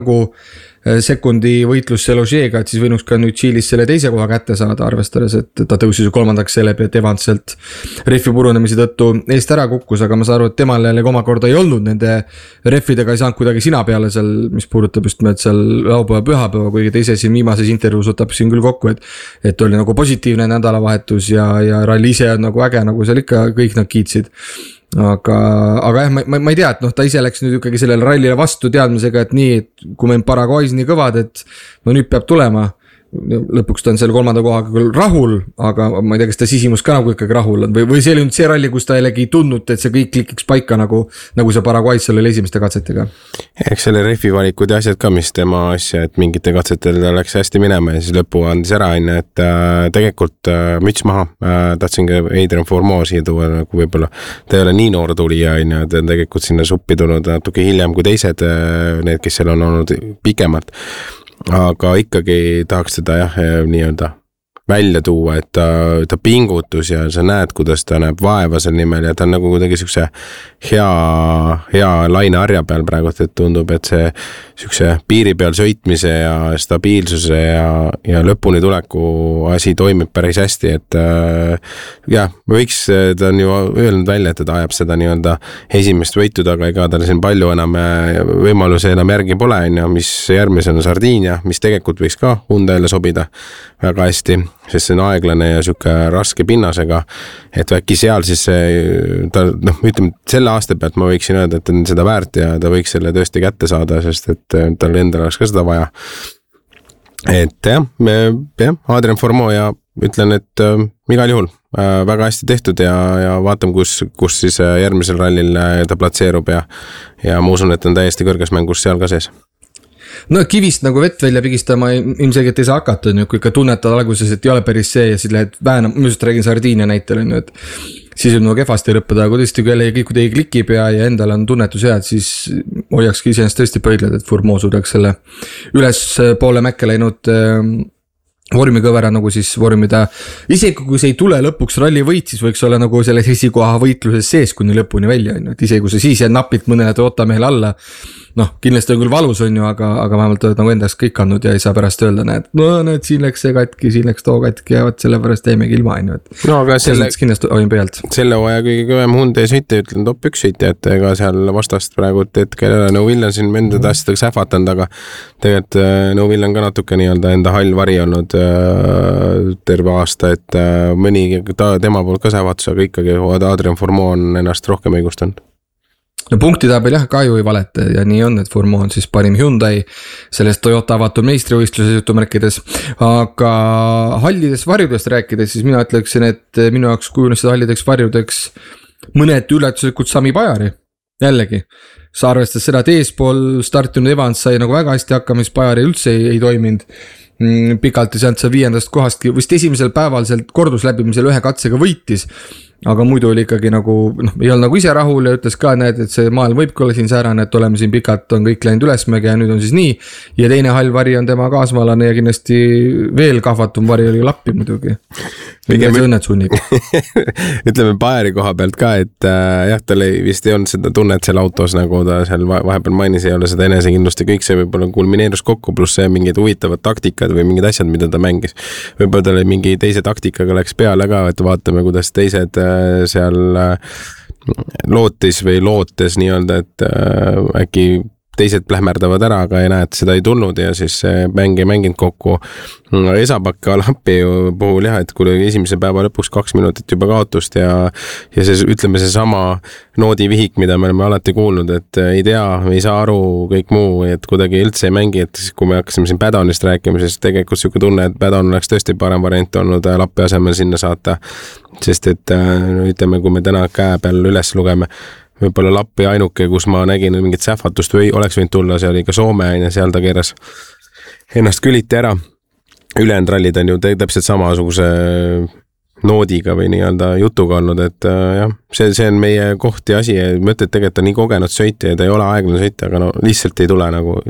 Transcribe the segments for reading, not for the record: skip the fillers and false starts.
sekundi võitlus selle Ožeega, et siis võinuks ka nüüd Chilis selle teise koha kätte saada, arvestades, et ta tõusis ju kolmandaks selle pealt Evans sealt rehvi purunemise tõttu eest ära kukkus, aga ma saan aru, et temal jälle omakorda ei olnud nende rehvidega, ei saanud kuidagi sina peale seal, mis puudutab just nimelt seal laupäeva pühapäeva, kuigi teise siin viimases intervjuus võtab siin küll kokku, et oli nagu positiivne nädalavahetus ja ralli ise on nagu äge, nagu seal ikka kõik nad kiitsid. Aga jah, ma ei tea, et ta ise läks nüüd ikkagi sellele rallile vastu teadmisega, et nii, et kui meil Paraguay's nii kõvad, et no nüüd peab tulema. Lõpuks ta on selle kolmanda kohaga küll rahul, aga ma ei tea, kas ta sisimus ka nagu ikkagi rahul on või see oli nüüd see ralli, kus ta jällegi ei tundnud, et see kõik klikiks paika nagu see Paraguay's seal oli esimeste katsetega. Eks selle rehvi valikud ja asjad ka, mis tema asja, et mingite katsetel ta läks hästi minema ja siis lõpu andis ära, et tegelikult müts maha, tahtsingi Adrian Fourmaux siia tuua, nagu võib-olla ta ei ole nii noor tulija, ta on tegelikult sinna suppi tulnud natuke hiljem kui teised, need, kes seal on olnud pikemalt. Aga ikkagi tahaks seda nii-öelda välja tuua, et ta pingutus ja sa näed, kuidas ta näeb vaeva seal nimel ja ta on nagu kuidagi siukse hea laineharja peal praegu, et tundub, et see siukse piiri peal sõitmise ja stabiilsuse ja lõpuni tuleku asi toimib päris hästi, et ta on ju öelnud välja, et ta ajab seda nii-öelda esimest võitud, aga ega tal siin palju enam võimaluse enam järgi pole, mis järgmisena on Sardiinia, mis tegelikult võiks ka Hyundaile sobida väga hästi, sest see on aeglane ja siuke raske pinnasega, et äkki seal siis ütleme, selle aasta pealt ma võiksin öelda, et on seda väärt ja ta võiks selle tõesti kätte saada, sest et tal endal oleks ka seda vaja. Et Adrian Fourmaux ja ütlen, et igal juhul väga hästi tehtud ja vaatame, kus siis järgmisel rallil ta platseerub ja ma usun, et on täiesti kõrges mängus seal ka sees. No kivist nagu vett välja pigistama ilmselgelt ei saa hakata, kui ikka tunnetad alguses, et ei ole päris see ja siis lähed väänam, ma just räägin Sardiinia näitel, et siis on nagu kehvasti lõppeda, kui tõesti kui jälle kõik teie klikib ja endal on tunnetus hea, et siis hoiakski iseenesest tõesti pöidled, et Fourmaux suudaks selle üles poole mäkke läinud vormikõvera nagu siis vormida. Isegi kui see ei tule lõpuks ralli võit, siis võiks olla nagu selles esikoha võitluses sees kuni lõpuni välja, et isegi kui see siis jääd napilt mõnele Toyota mehele alla, kindlasti on küll valus on ju, aga vähemalt oled nagu endast kõik andnud ja ei saa pärast öelda, näed, siin läks see katki, siin läks too katki ja sellepärast jäimegi ilma, aga kindlasti olin pealt. Selle hooaja kõige kõvem Hyundai sõitja, ütlen top 1 sõitja, et ega seal vastast praegu hetkel ei ole, No Will on siin enda asjadega sähvatanud, aga tegelikult No Will on ka natuke nii-öelda enda hall vari olnud terve aasta, et mõni tema poolt ka sähvatus, aga ikkagi Adrian Fourmaux on ennast rohkem õigustanud. No punkti tabel jah, ka ju ei valeta ja nii on, et Fourmaux on siis parim Hyundai sellest Toyota avatud meistrivõistluses jutumärkides, aga hallides varjudest rääkides, siis mina ütleksin, et minu jaoks kujunesid hallideks varjudeks mõned üllatuslikud Sami Pajari, jällegi. Sa arvestad seda, et eespool startinud Evans sai nagu väga hästi hakkama, mis Pajari üldse ei toiminud pikalt ja sealt see 5. kohastki, vist esimesel päeval seal kordusläbimisel ühe katsega võitis, aga muidu oli ikkagi nagu, ei olnud nagu ise rahul ja ütles ka, näed, et see maailm võibki olla siin säärane, et oleme siin pikalt, on kõik läinud ülesmäge ja nüüd on siis nii. Ja teine hall vari on tema kaasmaalane ja kindlasti veel kahvatum vari oli Lappi muidugi. Õnned sunnib. Ütleme Pajari koha pealt ka, et tal vist ei olnud seda tunnet seal autos, nagu ta seal vahepeal mainis, ei ole seda enesekindlust ja kõik see võib-olla kulmineerus kokku, pluss see mingid huvitavad taktikad või mingid asjad, mida ta mängis. Võib-olla tal oli mingi teise taktikaga läks peale ka, et vaatame, kuidas teised seal lootes nii-öelda, et äkki teised plähmerdavad ära, aga ei näe, et seda ei tulnud ja siis mäng ei mänginud kokku. Esapakka Lappi puhul jah, et kui esimese päeva lõpuks 2 minutit juba kaotust ja see, ütleme see sama noodivihik, mida me oleme alati kuulnud, et ei tea, ei saa aru kõik muu, et kuidagi üldse ei mängi, et kui me hakkasime siin Padonist rääkima, siis tegelikult selline tunne, et Padon oleks tõesti parem variant olnud Lappi asemel sinna saata, sest et ütleme, kui me täna käe peal üles lugeme, võib-olla Lappi ainuke, kus ma nägin mingit sähvatust või oleks võinud tulla, see oli ka Soome ja seal ta keeras ennast küliti ära. Ülejäänud rallid on ju täpselt samasuguse noodiga või nii-öelda jutuga olnud, et jah, see on meie koht ja asi ja mõtled tegelikult on nii kogenud sõitja ja ta ei ole aeglane sõitja, aga lihtsalt ei tule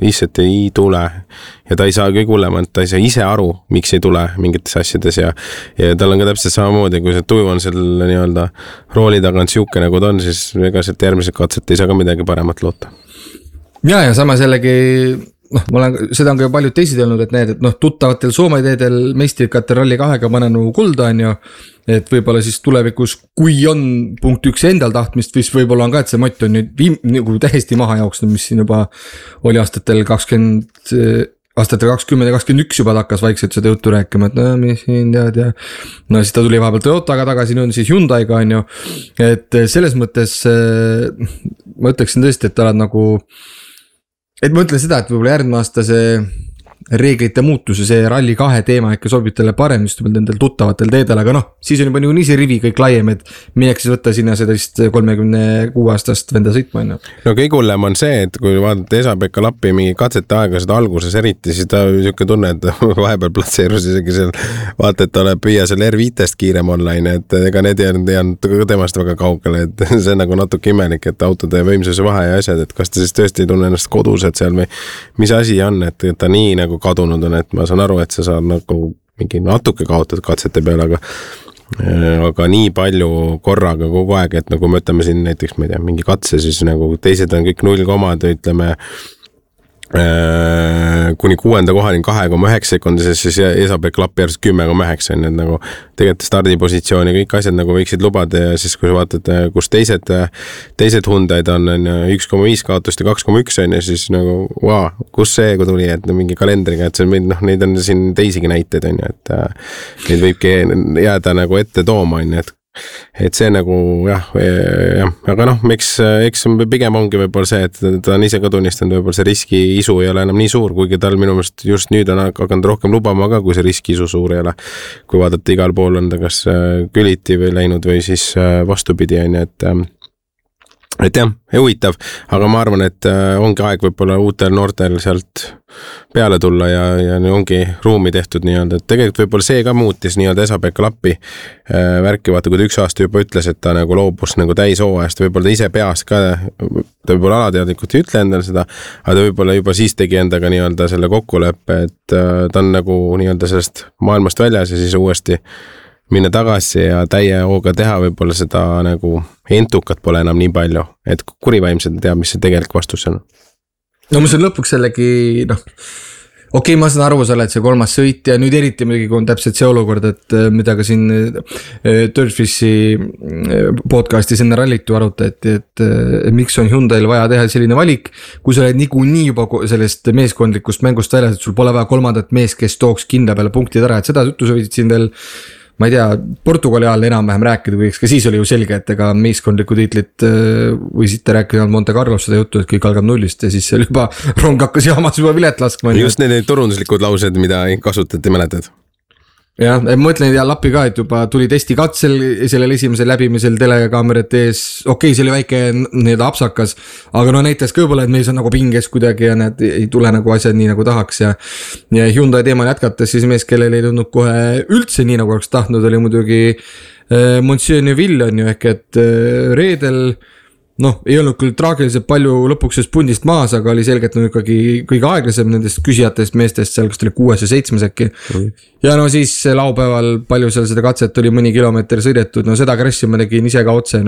ja ta ei saa kõige hullem, ta ei saa ise aru, miks ei tule mingites asjades ja tal on ka täpselt samamoodi, kui see tuju on selle nii-öelda rooli tagant siuke nagu ta on, siis ega sealt järgmised katset ei saa ka midagi paremat loota. Ja samas jällegi ma olen, seda on ka paljud teised öelnud, et need, et tuttavatel Soome teedel meistrikatel Rally2-ga panen kulda on ju. Et võibolla siis tulevikus, kui on punkt 1 endal tahtmist, siis võibolla on ka, et see mott on nüüd nagu täiesti maha jooksnud, mis siin juba oli aastatel 20 ja 21 juba hakkas vaikselt seda juttu rääkima, et mis siin tead ja siis ta tuli vahepeal Toyotaga tagasi, nüüd on siis Hyundai'ga on ju, et selles mõttes ma ütleksin tõesti, et ta oled nagu, et ma ütlen seda, et võib-olla järgmine aasta see reeglite muutuse, see Rally2 teema ikka sobib teile parem just nendel tuttavatel teedel, aga siis on juba nii see rivi kõik laiem, et milleks siis võtta sinna sellist 36-aastast venda sõitma on ju. No kõige hullem on see, et kui vaadata Esa-Pekka Lappi mingi katsete aega seda alguses eriti, siis ta niisugune tunne, et vahepeal platseerus isegi seal, vaata, et ta püüa seal R5-st kiirem online, et ega need ei olnud temast väga kaugele, et see on nagu natuke imelik, et autode võimsuse vahe ja asjad, et kas ta siis tõesti ei tunne ennast kodused seal või mis asi on, et ta nii nagu kadunud on, et ma saan aru, et sa saad nagu mingi natuke kaotada katsete peale, aga nii palju korraga kogu aeg, et nagu me ütleme siin näiteks, ma ei tea, mingi katse, siis nagu teised on kõik 0, ütleme kuni 6. kohani 2,9 sekundises, siis Esa-Pekka Lappi järjest 10,9 on, et nagu tegelikult stardipositsiooni kõik asjad nagu võiksid lubada ja siis kui sa vaatad, kus teised Hyundai'd on 1,5 kaotust ja 2,1 on ja siis nagu kus see tuli, et mingi kalendriga, et see neid on siin teisigi näiteid on ju, et neid võibki jääda nagu ette tooma on ju, et see nagu jah, aga eks pigem ongi võib-olla see, et ta on ise ka tunnistanud, võib-olla see riskiisu ei ole enam nii suur, kuigi tal minu meelest just nüüd on hakanud rohkem lubama ka, kui see riskiisu suur ei ole. Kui vaadata, igal pool on ta kas küliti või läinud või siis vastupidi on ju, et jah, huvitav, aga ma arvan, et ongi aeg võib-olla uutel noortel sealt peale tulla ja ongi ruumi tehtud nii-öelda, et tegelikult võib-olla see ka muutis nii-öelda Esa-Pekka Lappi värki, vaata, kui ta 1 aasta juba ütles, et ta nagu loobus nagu täishooajast, võib-olla ta ise peas ka, ta võib-olla alateadlikult ei ütle endale seda, aga ta võib-olla juba siis tegi endaga nii-öelda selle kokkuleppe, et ta on nagu nii-öelda sellest maailmast väljas ja siis uuesti minna tagasi ja täie hooga teha võib-olla seda nagu entukat pole enam nii palju, et kurivaimselt teab, mis see tegelik vastus on. No mis on lõpuks jällegi, okei, ma saan aru, sa oled see 3. sõit ja nüüd eriti muidugi, kui on täpselt see olukord, et mida ka siin Dirtfissi podcastis enne rallitu arutati, et miks on Hyundai'l vaja teha selline valik, kui sa oled niikuinii juba sellest meeskondlikust mängust väljas, et sul pole vaja 3. mees, kes tooks kindla peale punktid ära, et seda juttu sa võid siin veel ma ei tea, Portugali ajal enam-vähem rääkida, või ka siis oli ju selge, et ega meeskondliku tiitlit või siit rääkida Monte Carlos seda juttu, et kõik algab nullist ja siis seal juba rong hakkas jaamas juba vilet laskma. Just need turunduslikud laused, mida kasutati, mäletad? Jah, ma ütlen ja Lappi ka, et juba tuli testi katsel sellel esimesel läbimisel telekaamerate ees, okei, see oli väike nii-öelda apsakas, aga näitas ka võib-olla, et mees on nagu pinges kuidagi ja need ei tule nagu asjad nii nagu tahaks ja Hyundai teemal jätkates siis mees, kellel ei tundnud kohe üldse nii nagu oleks tahtnud, oli muidugi Monsieur Neuville on ju, ehk et reedel ei olnud küll traagiliselt palju lõpuks sellest pundist maas, aga oli selgelt ikkagi kõige aeglasem nendest küsijatest meestest seal, kas ta oli 6 ja 7 äkki. Ja siis laupäeval palju seal seda katset oli mõni kilomeeter sõidetud, seda crash'i ma tegin ise ka otse,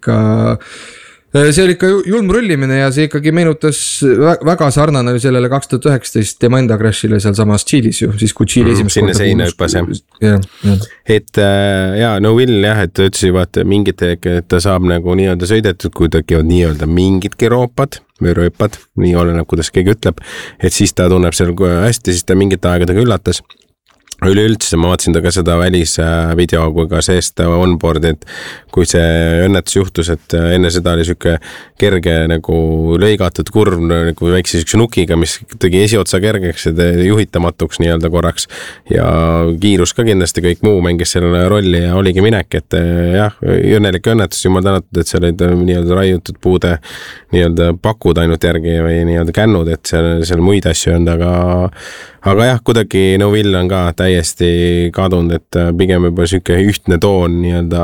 see oli ikka julm rullimine ja see ikkagi meenutas väga sarnane sellele 2019 tema enda crash'ile seal samas Tšiilis ju, siis kui Tšiili esimest sinna seina hüppas jah. Et Neuville jah, et ta ütles juba, et mingid, et ta saab nagu nii-öelda sõidetud, kui ta käivad nii-öelda mingidki roopad või rööpad, nii oleneb, kuidas keegi ütleb, et siis ta tunneb seal hästi, siis ta mingite aegadega üllatas. Üleüldse ma vaatasin ta ka seda välisvideo kui ka seest onboard, et kui see õnnetus juhtus, et enne seda oli siuke kerge nagu lõigatud kurv nagu väikse siukse nukiga, mis tegi esiotsa kergeks ja juhitamatuks nii-öelda korraks ja kiirus ka kindlasti kõik muu mängis selle rolli ja oligi minek, et jah, õnnelik õnnetus, jumal tänatud, et seal olid nii-öelda raiutud puude nii-öelda pakud ainult järgi või nii-öelda kännud, et seal muid asju on, aga jah, kuidagi Neuville on ka täiesti kadunud, et pigem juba siuke ühtne toon nii-öelda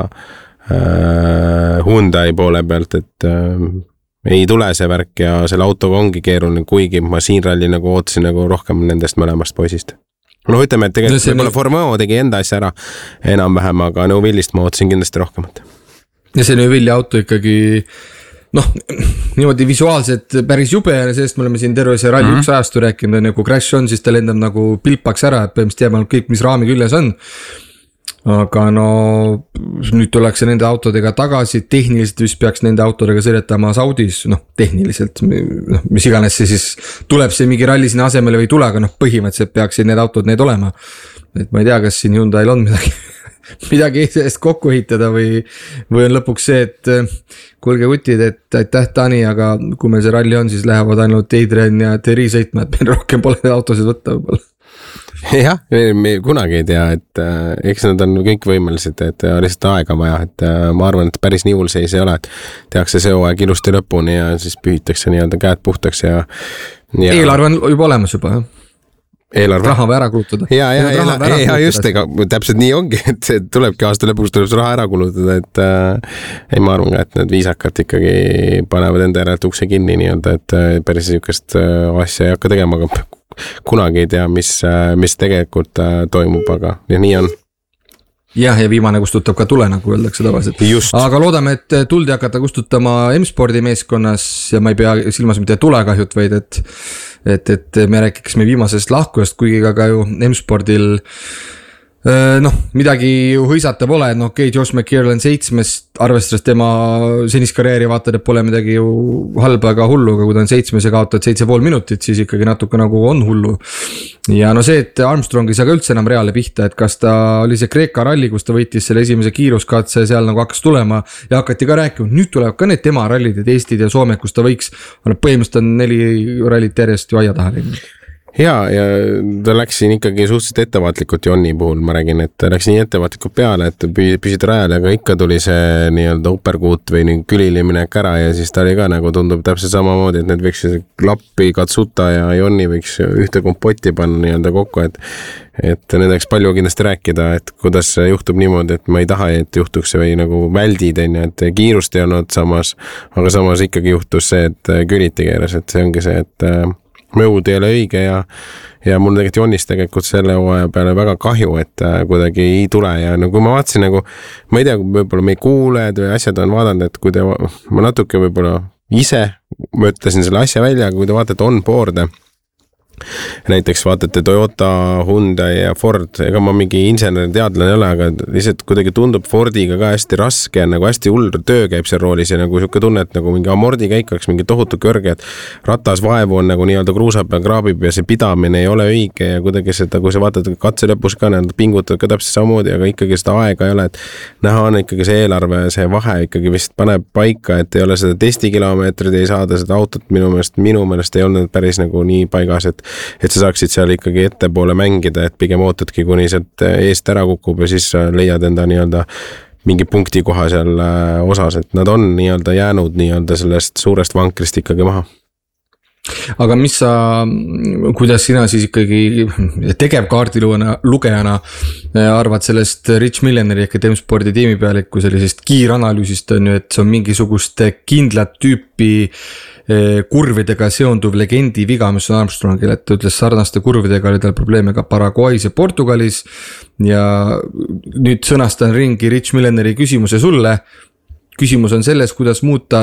Hyundai poole pealt, et ei tule see värk ja selle autoga ongi keeruline, kuigi ma siin ralli nagu ootasin nagu rohkem nendest mõlemast poisist. Ütleme, et tegelikult võib-olla Formeo tegi enda asja ära enam-vähem, aga Neuvillist ma ootasin kindlasti rohkemat. Ja see Neuville auto ikkagi noh, niimoodi visuaalselt päris jube ja sellest me oleme siin terve see ralli üks ajastu rääkinud, on ju, kui crash on, siis ta lendab nagu pilpaks ära, et põhimõtteliselt jääb ainult kõik, mis raami küljes on. Aga no nüüd tullakse nende autodega tagasi, tehniliselt vist peaks nende autodega sõidetama Saudis, noh tehniliselt, mis iganes see siis tuleb see mingi ralli sinna asemele või ei tule, aga noh põhimõtteliselt peaksid need autod need olema. Et ma ei tea, kas siin Hyundai'l on midagi eest kokku ehitada või on lõpuks see, et kuulge kutid, et aitäh Tani, aga kui meil see ralli on, siis lähevad ainult Adrian ja Terri sõitma, et meil rohkem pole autosid võtta võib-olla. Jah, me kunagi ei tea, et eks nad on kõik võimelised, et lihtsalt aega vaja, et ma arvan, et päris nii hull seis ei ole, et tehakse see hooaeg ilusti lõpuni ja siis pühitakse nii-öelda käed puhtaks ja... Eelarve on juba olemas juba, jah? Eelarve. Raha või ära kulutada. Ja just, ega täpselt nii ongi, et see tulebki aasta lõpuks tuleb see raha ära kulutada, et ei ma arvan ka, et need viisakad ikkagi panevad enda järelt ukse kinni nii-öelda, et päris niisugust asja ei hakka tegema, aga kunagi ei tea, mis tegelikult toimub, aga ja nii on. Jah, ja viimane kustutab ka tule, nagu öeldakse tavaliselt. Aga loodame, et tuldi hakata kustutama M-spordi meeskonnas ja ma ei pea silmas mitte tulekahjut, vaid et me rääkiksime viimasest lahkujast, kuigi ka ju M-spordil noh, midagi ju hõisata pole, noh okei, Josh McKeer on 7, arvestades tema senist karjääri vaatad, et pole midagi ju halba ega hullu, aga kui ta on 7 ja kaotad 7,5 minutit, siis ikkagi natuke nagu on hullu. Ja no see, et Armstrong ei saa ka üldse enam reale pihta, et kas ta oli see Kreeka ralli, kus ta võitis selle esimese kiiruskatse, seal nagu hakkas tulema ja hakati ka rääkima, nüüd tulevad ka need tema rallid ja Eestid ja Soome, kus ta võiks, põhimõtteliselt on 4 rallit järjest ju aia taha läinud. Ja ta läks siin ikkagi suhteliselt ettevaatlikult Jonni puhul, ma räägin, et ta läks nii ettevaatlikult peale, et püsid rajal, aga ikka tuli see nii-öelda uppercut või nii külili minek ära ja siis ta oli ka nagu tundub täpselt samamoodi, et need võiks Lappi, Katsuta ja Jonni võiks ühte kompotti panna nii-öelda kokku, et nendeks palju kindlasti rääkida, et kuidas juhtub niimoodi, et ma ei taha, et juhtuks või nagu väldid, et kiirust ei olnud samas, aga samas ikkagi juhtus see, et küliti keeras, et see ongi see, et mõud ei ole õige ja mul tegelikult Jonnist tegelikult selle hooaja peale väga kahju, et kuidagi ei tule ja no kui ma vaatasin nagu, ma ei tea, võib-olla meie kuuled või asjad on vaadanud, et kui ma natuke võib-olla ise mõtlesin selle asja välja, kui te vaatate on board'e, näiteks vaatate Toyota, Hyundai ja Ford, ega ma mingi insener teadlane ei ole, aga lihtsalt kuidagi tundub Fordiga ka hästi raske, nagu hästi hull töö käib seal roolis ja nagu siuke tunne, et nagu mingi amordikäik oleks mingi tohutu kõrge, et ratas vaevu on nagu nii-öelda kruusa peal kraabib ja see pidamine ei ole õige ja kuidagi seda, kui sa vaatad katse lõpus ka, need pingutad ka täpselt samamoodi, aga ikkagi seda aega ei ole, et näha on ikkagi see eelarve, see vahe ikkagi vist paneb paika, et ei ole seda testikilomeetrid, ei saada seda autot minu meelest ei olnud päris nagu nii paigas, et sa saaksid seal ikkagi ettepoole mängida, et pigem ootadki, kuni sealt eest ära kukub ja siis leiad enda nii-öelda mingi punkti koha seal osas, et nad on nii-öelda jäänud nii-öelda sellest suurest vankrist ikkagi maha. Aga kuidas sina siis ikkagi tegevkaardi lugejana arvad sellest Rich Milleneri ehk M-spordi tiimipealiku sellisest kiiranalüüsist on ju, et see on mingisugust kindlat tüüpi kurvidega seonduv legendi viga, mis on Armstrongil, et ta ütles sarnaste kurvidega oli tal probleeme ka Paraguay's ja Portugalis ja nüüd sõnastan ringi Rich Milleneri küsimuse sulle. Küsimus on selles, kuidas muuta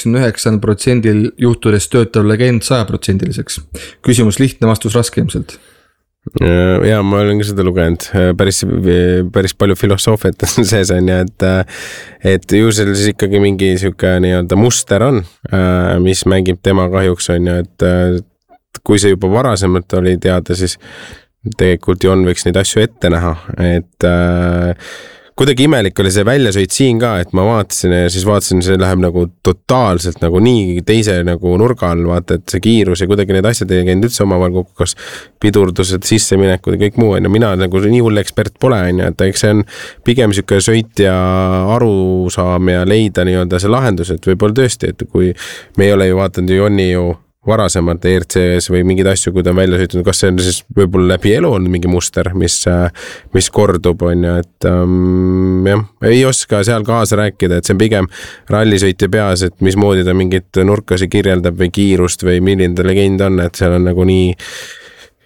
99% juhtudest töötav legend 100%-liseks. Küsimus lihtne, vastus raske ilmselt. Ja ma olen ka seda lugenud, päris palju filosoofiat sees on ja et ju selles ikkagi mingi siuke nii-öelda muster on, mis mängib tema kahjuks on ja et kui see juba varasemalt oli teada, siis tegelikult Jon võiks neid asju ette näha, et kuidagi imelik oli see väljasõit siin ka, et ma vaatasin ja siis vaatasin, see läheb nagu totaalselt nagu nii teise nagu nurga all, vaata, et see kiirus ja kuidagi need asjad ei käinud üldse omavahel kokku, kas pidurdused, sisseminekud ja kõik muu on ja mina nagu nii hull ekspert pole on ja, et eks see on pigem siuke sõit ja arusaam ja leida nii-öelda see lahendus, et võib-olla tõesti, et kui me ei ole ju vaatanud Jonni ju varasemalt ERCS või mingeid asju, kui ta on välja sõitnud, kas see on siis võib-olla läbi elu on mingi muster, mis kordub on ja, et jah, ei oska seal kaasa rääkida, et see on pigem rallisõitja peas, et mismoodi ta mingit nurkasi kirjeldab või kiirust või milline ta legend on, et seal on nagu nii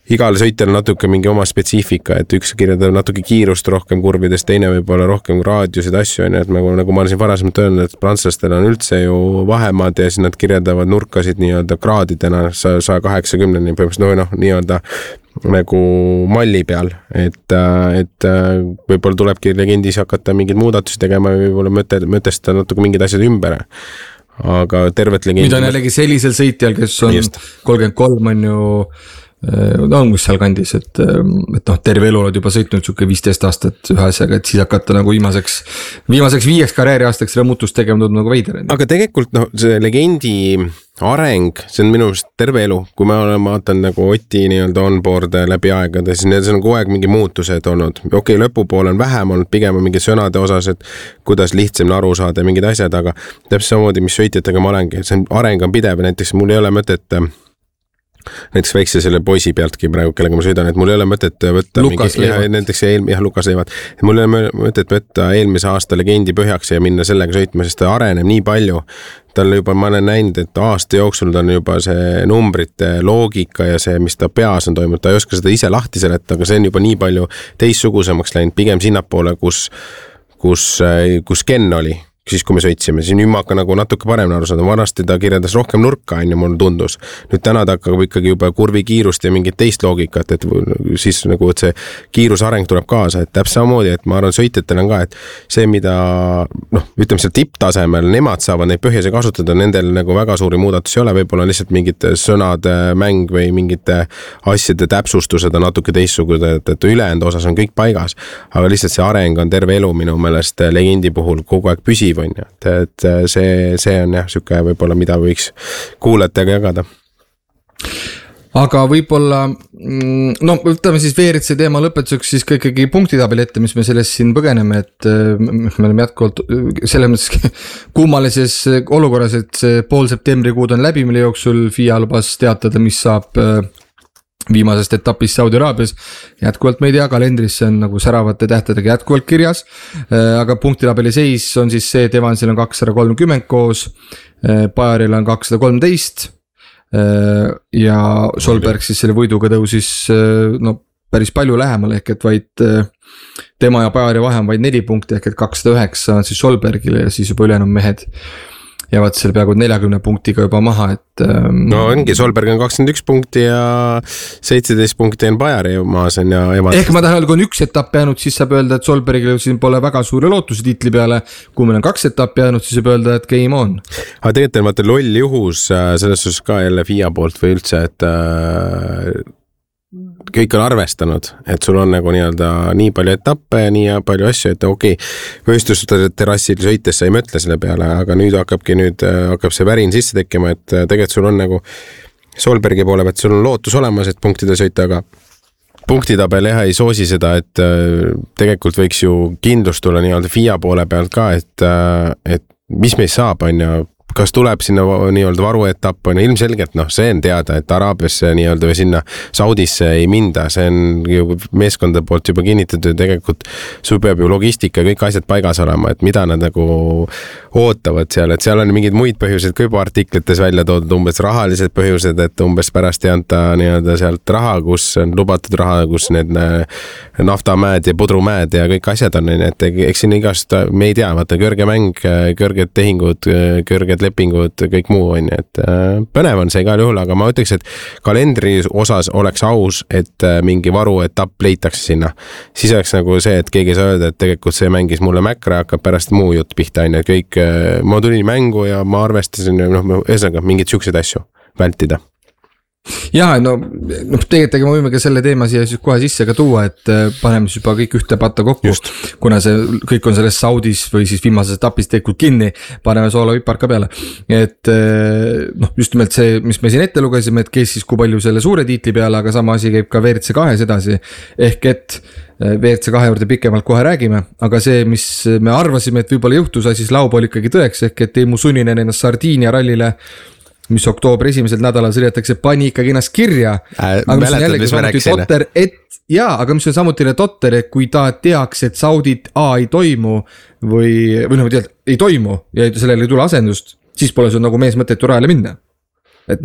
igal sõitjal natuke mingi oma spetsiifika, et üks kirjeldab natuke kiirust rohkem kurvidest, teine võib-olla rohkem raadiusid asju, et nagu ma olen siin varasemalt öelnud, et prantslastel on üldse ju vahemaad ja siis nad kirjeldavad nurkasid nii-öelda kraadidena 180-ni põhimõtteliselt nii-öelda nagu malli peal, et võib-olla tulebki legendis hakata mingeid muudatusi tegema ja võib-olla mõtestada natuke mingid asjad ümber. Aga tervet legendi... Mida on jällegi sellisel sõitjal, kes on just 33 on ju mis seal kandis, et terve elu oled juba sõitnud siuke 15 aastat ühe asjaga, et siis hakata nagu viimaseks 5 karjääriaastaks rõmutust tegema tundub nagu veider. Aga tegelikult see legendi areng, see on minu arust terve elu, kui ma vaatan nagu Oti nii-öelda onboard läbi aegade, siis need on kogu aeg mingi muutused olnud. Okei, lõpupool on vähem olnud pigem mingi sõnade osas, et kuidas lihtsamini aru saada mingid asjad, aga täpselt samamoodi, mis sõitjatega ma olengi, see areng on pidev, näiteks mul ei ole mõtet näiteks väikse selle poisi pealtki praegu, kellega ma sõidan, et mul ei ole mõtet võtta Lukas Leivat, et mul ei ole mõtet võtta eelmise aasta legendi põhjaks ja minna sellega sõitma, sest ta areneb nii palju. Tal juba, ma olen näinud, et aasta jooksul ta on juba see numbrite loogika ja see, mis ta peas on toimunud, ta ei oska seda ise lahti seleta, aga see on juba nii palju teistsugusemaks läinud, pigem sinnapoole, kus Ken oli. Siis kui me sõitsime, siis nüüd ma hakkan nagu natuke paremini aru saada, vanasti ta kirjeldas rohkem nurka, mulle tundus. Nüüd täna ta hakkab ikkagi juba kurvi kiirust ja mingit teist loogikat, et siis nagu et see kiirusareng tuleb kaasa, et täpselt samamoodi, et ma arvan sõitjatel on ka, et see, mida ütleme seal tipptasemel, nemad saavad neid põhjasi kasutada, nendel nagu väga suuri muudatusi ei ole, võib-olla lihtsalt mingid sõnade mäng või mingite asjade täpsustused on natuke teistsugused, et ülejäänud osas on kõik paigas, aga lihtsalt see areng on terve elu minu meelest legendi puhul kogu aeg püsiv. Et see on jah, süke võib-olla, mida võiks kuulajatega jagada. Aga võib-olla, võtame siis VRC teema lõpetuseks siis ka ikkagi punktitabeli ette, mis me sellest siin põgeneme, et me oleme jätkuvalt selles mõttes kummalises olukorras, et see pool septembrikuud on läbi, mille jooksul FIA lubas teatada, mis saab viimasest etapist Saudi Araabias. Jätkuvalt me ei tea, kalendris see on nagu säravate tähtedega jätkuvalt kirjas, aga punktitabeli seis on siis see, et Evansil on 230 koos, Bajaril on 213 ja Solberg siis selle võiduga tõusis päris palju lähemal, ehk et vaid tema ja Bajari vahe on vaid 4 punkti, ehk et 209 on siis Solbergile ja siis juba ülejäänud mehed jäävad seal peaaegu 40 punktiga juba maha, et ongi, Solberg on 21 punkti ja 17 punkti on Bajari maas on ja Ehk ma tahan öelda, kui on üks etapp jäänud, siis saab öelda, et Solbergil siin pole väga suure lootuse tiitli peale. Kui meil on 2 etappi jäänud, siis saab öelda, et game on. Aga tegelikult on vaata loll juhus selles suhtes ka jälle FIA poolt või üldse, et kõik on arvestanud, et sul on nagu nii palju etappe ja nii palju asju, et okei, võistlusterrassil sõites sa ei mõtle selle peale, aga nüüd hakkab see värin sisse tekkima, et tegelikult sul on nagu Solbergi poole pealt, sul on lootus olemas, et punktide sõita, aga punktitabel ei soosi seda, et tegelikult võiks ju kindlust tulla nii-öelda FIA poole pealt ka, et mis meist saab, on ju, kas tuleb sinna nii-öelda varuetapp, on ilmselgelt, see on teada, et Araabiasse nii-öelda või sinna Saudisse ei minda, see on ju meeskondade poolt juba kinnitatud, tegelikult sul peab ju logistika ja kõik asjad paigas olema, et mida nad nagu ootavad seal, et seal on mingeid muid põhjuseid ka juba artiklites välja toodud, umbes rahalised põhjused, et umbes pärast ei anta nii-öelda sealt raha, kus on lubatud raha, kus need naftamäed ja pudrumäed ja kõik asjad on, et eks siin igast, me ei tea, vaata kõrge mäng, kõrged tehingud, kõrged lepingud, kõik muu on, et põnev on see igal juhul, aga ma ütleks, et kalendri osas oleks aus, et mingi varuetapp leitakse sinna. Siis oleks nagu see, et keegi saa öelda, et tegelikult see mängis mulle mäkra, hakkab pärast muu jutt pihta, on, et kõik, ma tulin mängu ja ma arvestasin, ühesõnaga mingid siuksed asju vältida. Jaa, tegelikult me võime ka selle teema siia siis kohe sisse ka tuua, et paneme siis juba kõik ühte patta kokku, kuna see kõik on selles Saudis või siis viimases etapis tehtud kinni, paneme soolavipar ka peale. Et just nimelt see, mis me siin ette lugesime, et kes siis kui palju selle suure tiitli peale, aga sama asi käib ka WRC 2 edasi, ehk et WRC 2 juurde pikemalt kohe räägime, aga see, mis me arvasime, et võib-olla juhtus, siis laupäeval ikkagi tõeks, ehk et Teemu Suninen ennast Sardiinia rallile, mis oktoobri esimesel nädalal sõidetakse, pani ikkagi ennast kirja. Aga mis on jällegi samuti totter, aga mis on samuti totter, et kui ta teaks, et Saudit ei toimu või ei toimu ja sellele ei tule asendust, siis pole sul nagu mees mõtet rajale minna. Et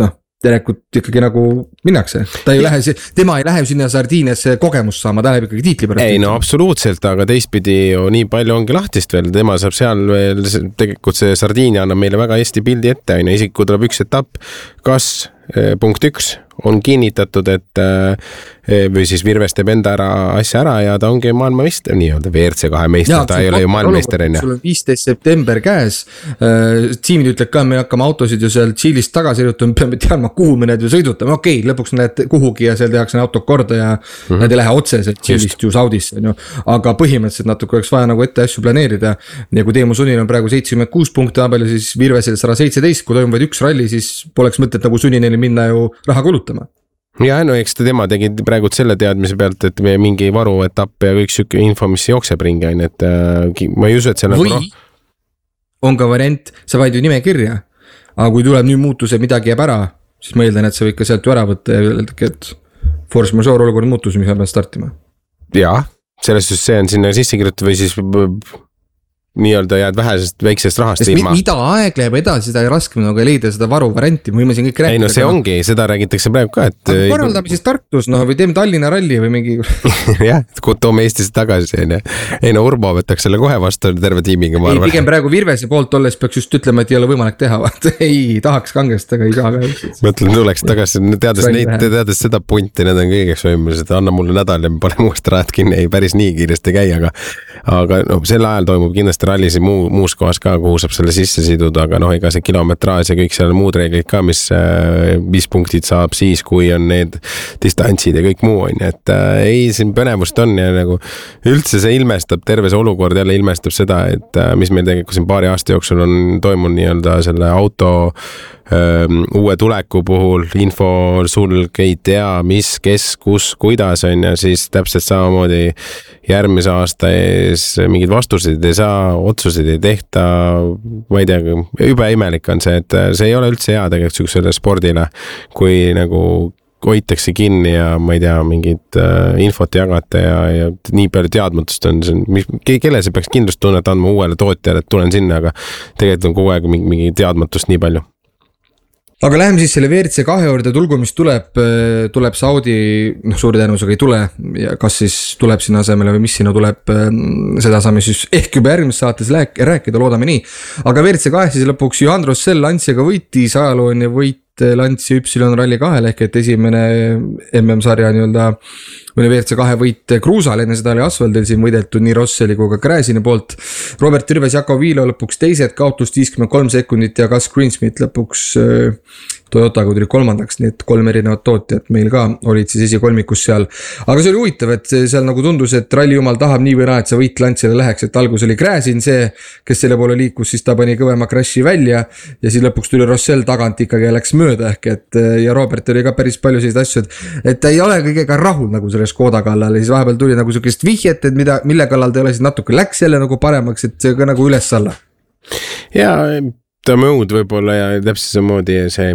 tegelikult ikkagi nagu minnakse, tema ei lähe sinna Sardiiniasse kogemust saama, ta läheb ikkagi tiitli pärast. Ei no absoluutselt, aga teistpidi ju nii palju ongi lahtist veel, tema saab seal veel, tegelikult see Sardiinia annab meile väga hästi pildi ette, isegi kui tuleb üks etapp, kas punkt 1 on kinnitatud, et või siis Virves teeb enda asja ära ja ta ongi maailmameister, nii-öelda WRC2 meister, ta ei ole ju maailmameister enne. Sul on 15 september käes, tiimid ütleb ka, me hakkame autosid ju seal Tšiilist tagasi irutama, peame teadma, kuhu me need ju sõidutame, okei, lõpuks näed kuhugi ja seal tehakse auto korda ja nad ei lähe otseselt Tšiilist ju Saudisse, aga põhimõtteliselt natuke oleks vaja nagu ette asju planeerida ja kui Teemu Sunil on praegu 76 punkti tabeli, siis Virvesel 117, kui toimub vaid üks ralli, siis poleks mõtet nagu Suninil minna ju raha kulutama. Ja no eks tema tegi praegu selle teadmise pealt, et me mingi varuetapp ja kõik siuke info, mis jookseb ringi, et ma ei usu, et see või on ka variant, sa vaid ju nimekirja, aga kui tuleb nüüd muutuse, midagi jääb ära, siis ma eeldan, et sa võid ka sealt ju ära võtta ja öeldagi, et force majeure olukord muutus, mis ma pean startima. Jaa, selles suhtes see on sinna sisse kirjutatud või siis nii-öelda jääd väiksest rahast ilma. Mida aeg läheb edasi, seda raskem nagu leida seda varu varianti, me võime siin kõik rääkida. Ei no see ongi, seda räägitakse praegu ka, et korraldame siis Tartus, või teeme Tallinna ralli või mingi jah, toome Eestisse tagasi. Ei no Urbo võtaks selle kohe vastu terve tiimiga, ma arvan. Pigem praegu Virvese poolt olles peaks just ütlema, et ei ole võimalik teha. Ei tahaks kangest, aga ei saa ka. Mõtlen, tuleks tagasi, teades seda punti, need on kõigeks võimelised, anna mulle nädal ja pane muust rajad kinni, ei päris nii kiiresti käi, aga no, sel ajal toimub kindlasti rallisi muus kohas ka, kuhu saab selle sisse siduda, aga ega see kilometraaž ja kõik seal muud reeglid ka, mis punktid saab siis, kui on need distantsid ja kõik muu on, et ei, siin põnevust on ja nagu üldse see ilmestab, terve see olukord jälle ilmestab seda, et mis meil tegelikult siin paari aasta jooksul on toimunud nii-öelda selle auto uue tuleku puhul, info sul ei tea, mis, kes, kus, kuidas on ja siis täpselt samamoodi järgmise aasta ees mingid vastuseid ei saa, otsuseid ei tehta, ma ei tea, juba imelik on see, et see ei ole üldse hea tegelikult süksusele spordile, kui nagu hoitakse kinni ja ma ei tea, mingit infot jagata ja nii palju teadmatust on, kelle see peaks kindlustunnet andma uuele tootjale, et tulen sinna, aga tegelikult on kogu aeg mingi teadmatust nii palju. Aga läheme siis selle WRC2 juurde, tulgu mis tuleb Saudi, suure tõenäosusega ei tule ja kas siis tuleb sinna asemele või mis sinna tuleb, seda saame siis ehk juba järgmises saates rääkida, loodame nii. Aga WRC2 siis lõpuks Johan Rossell Lanciaga võitis, ajalooline võit Lancia Y Rally 2 ehk et esimene MM-sarja nii-öelda WRC2 võit Kruusal, enne seda oli Asfaldil siin võidetud nii Rosselli kui ka Gräzini poolt. Robert Virves, Jakob Viilo lõpuks teised, kaotust 53 sekundit ja Gus Greensmith lõpuks Toyotaga tuli kolmandaks, nii et 3 erinevat tootjat meil ka olid siis esikolmikus seal. Aga see oli huvitav, et seal nagu tundus, et ralli jumal tahab nii või naa, et see võit Lanciale läheks, et algus oli Gräzin see, kes selle poole liikus, siis ta pani kõvema crash'i välja ja siis lõpuks tuli Rossell tagant ikkagi ja läks mööda ehk et ja Robert oli ka päris palju sellised asju, et ta ei ole kõigega rahul nagu selle Škoda kallal ja siis vahepeal tuli nagu sellist vihjet, et mille kallal ta ei ole, siis natuke läks jälle nagu paremaks, et see ka nagu üles-alla. Ja ta mõud võib-olla ja täpselt samamoodi see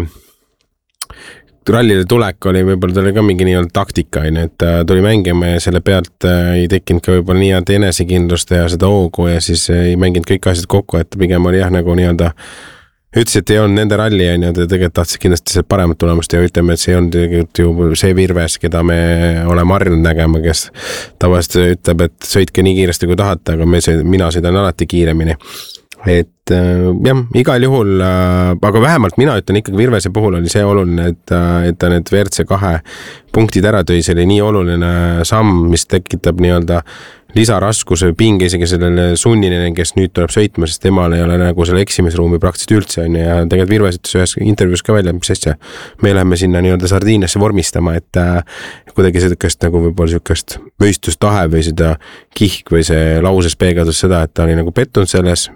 rallile tulek oli, võib-olla ta oli ka mingi nii-öelda taktika, et tuli mängima ja selle pealt ei tekkinud ka võib-olla nii head enesekindlust ja seda hoogu ja siis ei mänginud kõik asjad kokku, et pigem oli jah nagu nii-öelda ütles, et ei olnud nende ralli ja tegelikult tahtsid kindlasti see paremat tulemust ja ütleme, et see on tegelikult ju see Virves, keda me oleme harjunud nägema, kes tavaliselt ütleb, et sõitke nii kiiresti kui tahate, aga mina sõidan alati kiiremini. Et jah, igal juhul, aga vähemalt mina ütlen ikkagi Virvese puhul oli see oluline, et ta need WRC2 punktid ära tõi, see oli nii oluline samm, mis tekitab nii-öelda lisaraskuse pinge isegi sellele Sunnile, kes nüüd tuleb sõitma, sest temal ei ole nagu selle eksimisruumi praktiliselt üldse on ja tegelikult Virves ütles ühes intervjuus ka välja, mis asja, me läheme sinna nii-öelda Sardiiniasse vormistama, et kuidagi sellist nagu võib-olla sellist võistlustahe või seda kihk või see lauses peegeldus seda, et ta oli nagu pettunud selles,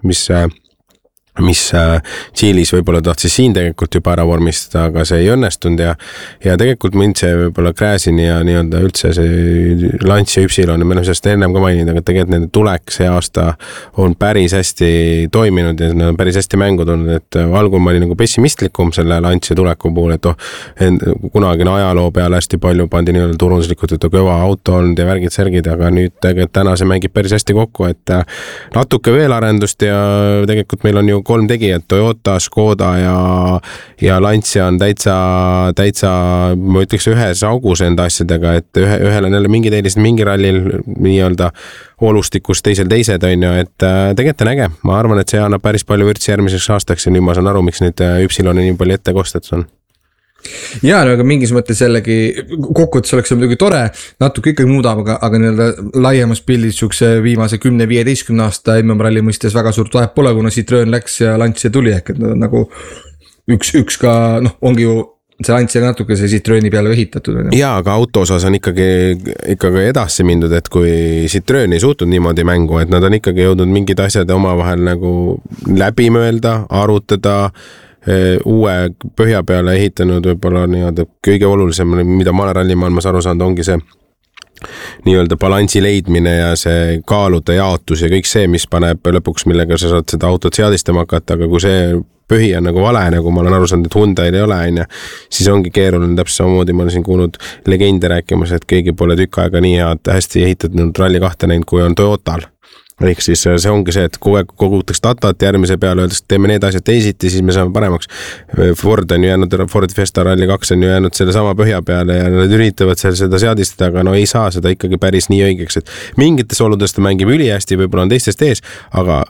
mis Tšiilis võib-olla tahtsis siin tegelikult juba ära vormistada, aga see ei õnnestunud ja tegelikult mind see võib-olla Gräzini ja nii-öelda üldse see Lancia Y, me oleme sellest ennem ka maininud, aga tegelikult nende tulek see aasta on päris hästi toiminud ja nad on päris hästi mängu tulnud, et algul ma olin nagu pessimistlikum selle Lancia tuleku puhul, et kunagine ajaloo peale hästi palju pandi nii-öelda turunduslikult, et kõva auto olnud ja värgid-särgid, aga nüüd tegelikult täna see mängib päris hästi kokku, et natuke veel arendust ja tegelikult meil on ju kolm tegijat, Toyota, Škoda ja Lancia on täitsa, ma ütleks, ühes augus enda asjadega, et ühel on jälle mingid eelised mingi rallil nii-öelda olustikus, teised, on ju, et tegelikult on äge. Ma arvan, et see annab päris palju vürtsi järgmiseks aastaks ja nüüd ma saan aru, miks nüüd Üpsiloni nii palju ette kostetud on. Ja, no aga mingis mõttes jällegi kokkuvõttes oleks see muidugi tore, natuke ikkagi muudab, aga nii-öelda laiemas pildis siukse viimase 10-15 aasta MM-ralli mõistes väga suurt vahet pole, kuna Citroen läks ja Lancia tuli ehk et nagu üks ka, noh, ongi ju see Lancia natuke see Citroeni peale ehitatud. Jaa, aga auto osas on ikkagi edasi mindud, et kui Citroen ei suutnud niimoodi mängu, et nad on ikkagi jõudnud mingid asjad omavahel nagu läbi mõelda, arutada, uue põhja peale ehitanud võib-olla nii-öelda kõige olulisem, mida ma olen rallimaailmas aru saanud, ongi see nii-öelda balansi leidmine ja see kaalude jaotus ja kõik see, mis paneb lõpuks, millega sa saad seda autot seadistama hakata, aga kui see põhi on nagu vale, nagu ma olen aru saanud, et Hyundai'l ei ole, siis ongi keeruline täpselt samamoodi, ma olen siin kuulnud legende rääkimas, et keegi pole tükk aega nii hästi ehitatud Rally 2 näinud, kui on Toyotal. Ehk siis see ongi see, et kogutakse datat järgmise peale, öeldes, et teeme need asjad teisiti, siis me saame paremaks. Ford on ju jäänud, Ford Fiesta Rally 2 on ju jäänud selle sama põhja peale ja nad üritavad seal seda seadistada, aga no ei saa seda ikkagi päris nii õigeks, et mingites oludest ta mängib ülihästi, võib-olla on teistest ees, aga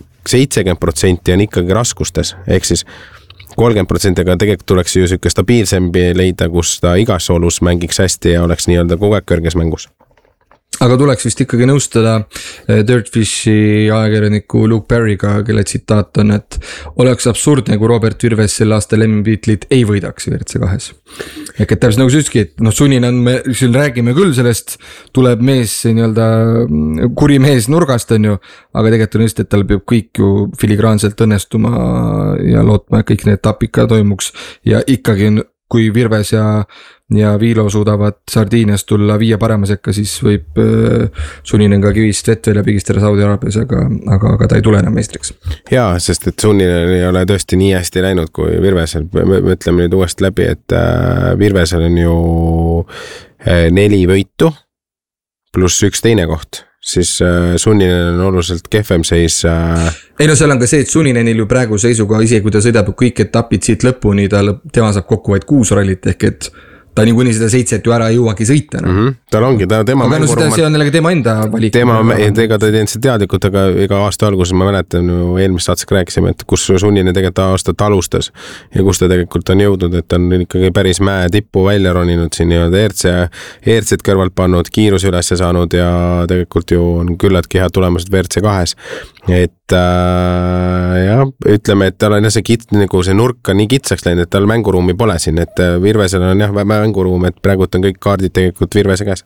70% on ikkagi raskustes, ehk siis 30% aga tegelikult tuleks ju selline stabiilsembi leida, kus ta igas olus mängiks hästi ja oleks nii-öelda kogu aeg kõrges mängus. Aga tuleks vist ikkagi nõustada Dirtfishi ajakirjaniku Luke Perry'ga, kelle tsitaat on, et oleks absurdne, kui Robert Virves selle aasta MM-tiitlit ei võidaks WRC2-s. Ehk et täpselt nagu sa ütleski, et noh, sunnina on, me siin räägime küll sellest, tuleb mees, nii-öelda kuri mees nurgast on ju, aga tegelikult on just, et tal peab kõik ju filigraanselt õnnestuma ja lootma, et kõik need etapid ka toimuks ja ikkagi on, kui Virves ja Viilo suudavad Sardiinias tulla 5 parema sekka, siis võib Sunninen ka kivist vett välja pigistada Saudi Araabias, aga ta ei tule enam meistriks. Jaa, sest et Sunninen ei ole tõesti nii hästi läinud kui Virvesel. Me ütleme nüüd uuesti läbi, et Virvesel on ju 4 võitu pluss 1 teine koht. Siis Sunninen on oluliselt kehvem seis. Ei no seal on ka see, et Sunninenil ju praegu seisuga, isegi kui ta sõidab kõik etapid siit lõpuni, tema saab kokku vaid 6 rallit ehk et ta niikuinii seda 7 ju ära ei jõuagi sõita. No. Tal ongi, tema aga no see on jällegi tema enda valik. Ega ta ei teinud see teadlikult, aga iga aasta alguses ma mäletan, eelmist saatsega rääkisime, et kus Sunninen tegelikult aastat alustas ja kus ta tegelikult on jõudnud, et on ikkagi päris mäe tippu välja roninud siin nii-öelda ERC-d kõrvalt pannud, kiirus üles saanud ja tegelikult ju on küllaltki head tulemused WRC2-s. Et jah, ütleme, et tal on see nurk on nii kitsaks läinud, et tal mänguruumi pole siin, et Virvesel on jah mänguruum, et praegult on kõik kaardid tegelikult Virvese käes.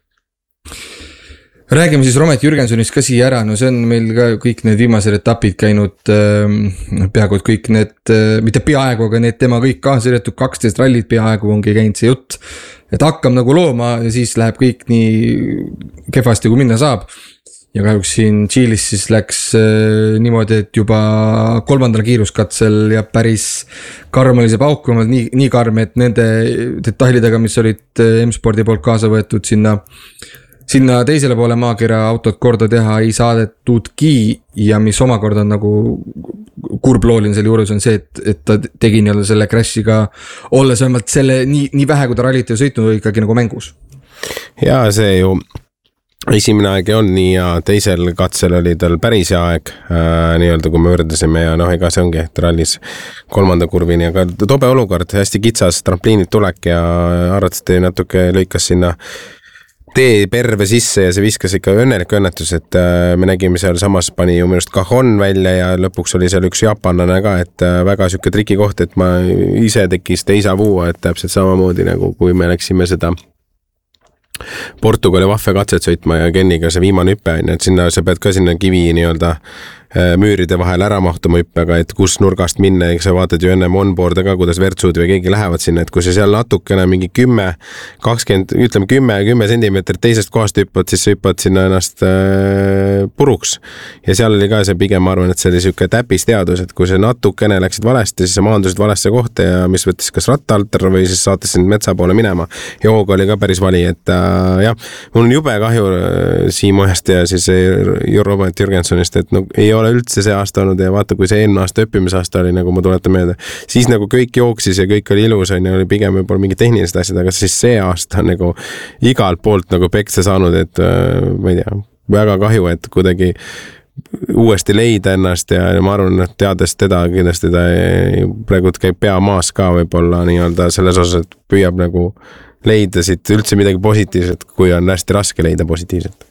Räägime siis Romet Jürgensonist ka siia ära, no see on meil ka kõik need viimased etapid käinud peaaegu kõik need, mitte peaaegu, aga need tema kõik kaasirjatud 12 rallit peaaegu ongi käinud see jutt, et hakkab nagu looma ja siis läheb kõik nii kehvasti kui minna saab. Ja kahjuks siin Tšiilis siis läks niimoodi, et juba 3. kiiruskatsel ja päris karm oli see pauk, nii karm, et nende detailidega, mis olid M-spordi poolt kaasa võetud sinna teisele poole maakera autot korda teha ei saadetudki ja mis omakorda on nagu kurblooline selle juures on see, et ta tegi nii-öelda selle crashiga olles vähemalt selle nii vähe, kui ta rallit ei sõitnud ikkagi nagu mängus. Ja see ju esimene aeg on nii ja teisel katsel oli tal päris hea aeg, nii-öelda kui me võrdesime ja noh, ega see ongi, et rallis 3. kurvini, aga tobe olukord, hästi kitsas trampliinid tulek ja arvatavasti natuke lõikas sinna tee perve sisse ja see viskas ikka õnnelik õnnetus, et me nägime seal samas pani ju minust Cajon välja ja lõpuks oli seal üks jaapanlane ka, et väga siuke triki koht, et ma ise tekkis teisa vuu, et täpselt samamoodi nagu kui me läksime seda Portugali vahve katset sõitma ja Kenniga see viimane hüppe on, et sinna sa pead ka sinna kivi nii-öelda müüride vahel ära mahtuma hüppega, et kus nurgast minna, eks sa vaatad ju ennem onboard'e ka, kuidas Vertsud või keegi lähevad sinna, et kui sa seal natukene mingi 10 sentimeetrit teisest kohast hüppad, siis sa hüppad sinna ennast puruks. Ja seal oli ka see pigem, ma arvan, et see oli siuke täpisteadus, et kui sa natukene läksid valesti, siis sa maandusid valesse kohta ja mis võttis kas rattalter või siis saates sind metsa poole minema. Ja hooga oli ka päris vali, et jah, mul on jube kahju Siim Ohjast ja siis Robert Jürgensonist, et no ei ole pole üldse see aasta olnud ja vaata, kui see eelmine aasta õppimisaasta oli, nagu ma tuletan meelde, siis nagu kõik jooksis ja kõik oli ilus, oli pigem võib-olla mingi tehnilised asjad, aga siis see aasta on nagu igalt poolt nagu peksa saanud, et ma ei tea, väga kahju, et kuidagi uuesti leida ennast ja ma arvan, et teades teda kindlasti ta praegu käib pea maas ka võib-olla nii-öelda selles osas, et püüab nagu leida siit üldse midagi positiivset, kui on hästi raske leida positiivset.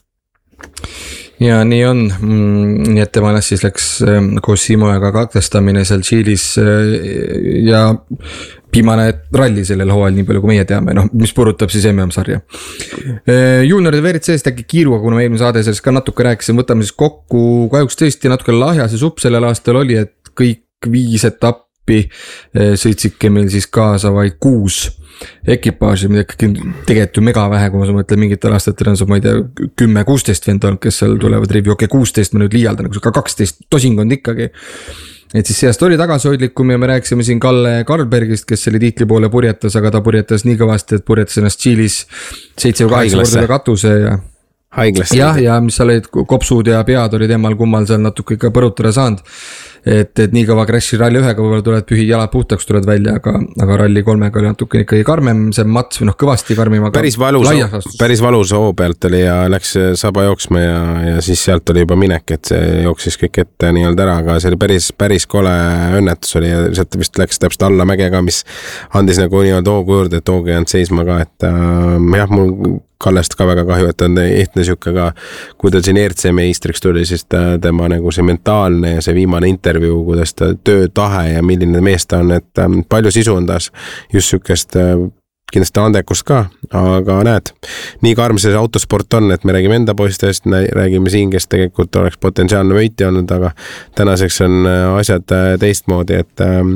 Ja nii on, nii et tema siis läks koos Simojaga katkestamine seal Tšiilis ja viimane ralli sellel hooajal, nii palju kui meie teame, mis puudutab siis MM-sarja. Junioride WRC-st äkki kiiruga, kuna me eelmine saade sellest ka natuke rääkisime, võtame siis kokku, kahjuks tõesti natuke lahja see supp sellel aastal oli, et kõik 5 etappi sõitsidki meil siis kaasa vaid 6 ekipaaži, mida tegelikult ju mega vähe, kui ma mõtlen mingitel aastatel on see, ma ei tea, 10-16 vend olnud, kes seal tulevad review, 16 ma nüüd liialdan, nagu ka 12 tosingond ikkagi. Et siis seast oli tagasihoidlikum ja me rääkisime siin Kalle Karlbergist, kes oli tiitli poole purjetas, aga ta purjetas nii kõvasti, et purjetas ennast Tšiilis 7-8 korda katuse ja haiglasse. Ja mis seal olid kopsud ja pead oli temal kummal seal natuke ikka põrutada saanud. Et nii kõva crash'i ralli 1-ga võib-olla tuled pühid jalad puhtaks tuled välja, aga ralli 3-ga oli natuke ikkagi karmem, see mats või kõvasti karmim. Päris valus hoo pealt oli ja läks saba jooksma ja siis sealt oli juba minek, et see jooksis kõik ette nii-öelda ära, aga see oli päris kole õnnetus oli ja sealt vist läks täpselt alla mäge ka, mis andis nagu nii-öelda hoogu juurde, et hoogu jäänud seisma ka, et jah, mul Kallest ka väga kahju, et ta on ehtne siuke ka, kui ta siin ERC meistriks tuli, siis tema nagu see mentaalne ja see viimane intervjuu, kuidas ta töötahe ja milline mees ta on, et palju sisu on taas just siukest kindlasti andekust ka, aga näed, nii karm see autosport on, et me räägime enda poistest, räägime siin, kes tegelikult oleks potentsiaalne võitja olnud, aga tänaseks on asjad teistmoodi,